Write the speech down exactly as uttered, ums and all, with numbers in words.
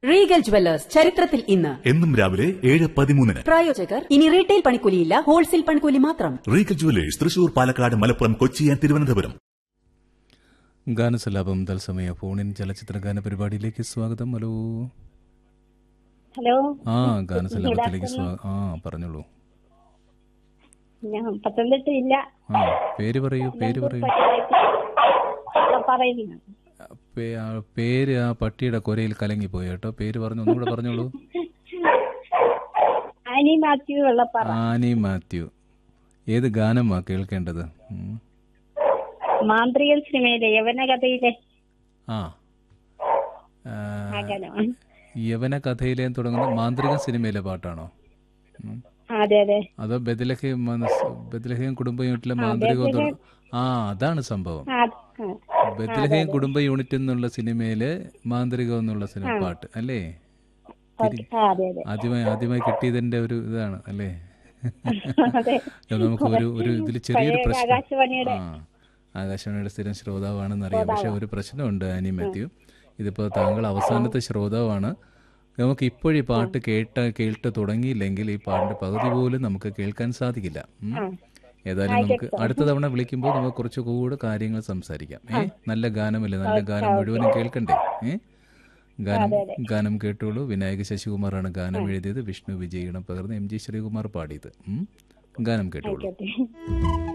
Regal jewellers ചരിത്രത്തിൽ ഇന്ന് എന്നും രാവിലെ ഏഴ് പതിമൂന്നിന്. പ്രായോജകർ ഇനി റീറ്റെയിൽ പണിക്കൂലിയില്ല, ഹോൾസെയിൽ പണിക്കൂലി മാത്രം. Regal jewellers Thrissur, Palakkad, Malappuram, Kochi and Thiruvananthapuram. ഗാനസലാപം തത്സമയ ഫോണിൻ ചലച്ചിത്ര ഗാന പരിപാടിയിലേക്ക് സ്വാഗതം. ഹലോ ഹലോ ആ ഗാനസലാപത്തിലേക്ക് സ്വാഗതം. ആ പറഞ്ഞോളൂ. ഞാൻ പത്തനംതിട്ട ഇല്ല. ആ പേര് പറയൂ, പേര് പറയൂ. പറയുന്നു പേ- ആ, പേര് ആ പട്ടിയുടെ കൊരയിൽ കലങ്ങിപ്പോയി കേട്ടോ. പേര് പറഞ്ഞു, ഒന്നുകൂടെ പറഞ്ഞോളൂ. ആനി മാത്യു വെള്ളപ്പാറ. ആനി മാത്യു. ഏത് ഗാനമാ കേൾക്കേണ്ടത്? ഉം. മാന്ത്രികൻ സിനിമയിലെ യവന കഥയിലെ ആ ആ, ആ ഗാനമാണ്. യവന കഥയിലെ തുടങ്ങുന്ന മാന്ത്രിക സിനിമയിലെ പാട്ടാണോ? ഉം. അതെ അതെ. അതോ ബദലഹേം മനസ്- ബദലഹേം കുടുംബ യൂണിറ്റിലെ മാന്ത്രികം തുട- ആ അതാണ് സംഭവം. ആ, ആ. ബദലഹേം കുടുംബ യൂണിറ്റ് എന്നുള്ള സിനിമയിലെ മാന്ത്രികം എന്നുള്ള സിനിമ പാട്ട് അല്ലേ? തിരി- ആ, അതെ അതെ. ആദ്യമായി ആദ്യമായി കിട്ടിയതിന്റെ ഒരു ഇതാണ് അല്ലേ? അതെ. നമുക്ക് ഒരു ഒരു ഇതിൽ ചെറിയൊരു പഴയ പ്രശ്നം. ആകാശവാണിയുടെ ആ ആകാശവാണിയുടെ സ്ഥിരം ശ്രോതാവാണെന്നറിയാം. പക്ഷെ ഒരു പ്രശ്നമുണ്ട് ആനി മാത്യു. ഇതിപ്പോ താങ്കൾ അവസാനത്തെ ശ്രോതാവാണ്. നമുക്ക് ഇപ്പോഴീ പാട്ട് കേട്ട കേട്ട് തുടങ്ങിയില്ലെങ്കിൽ ഈ പാട്ടിന്റെ പകുതി പോലും നമുക്ക് കേൾക്കാൻ സാധിക്കില്ല. ഉം. ഏതായാലും നമുക്ക് അടുത്ത തവണ വിളിക്കുമ്പോൾ നമുക്ക് കുറച്ചുകൂടെ കാര്യങ്ങൾ സംസാരിക്കാം. ഏ നല്ല ഗാനമല്ലേ, നല്ല ഗാനം മുഴുവനും കേൾക്കണ്ടേ? ഏ ഗാനം ഗാനം കേട്ടോളൂ. വിനായക ശശികുമാറാണ് ഗാനം എഴുതിയത്, വിഷ്ണു വിജയിണം പകർന്ന് എം ജി ശ്രീകുമാർ പാടിയത്. ഉം. ഗാനം കേട്ടോളൂ. ആയിക്കോട്ടെ.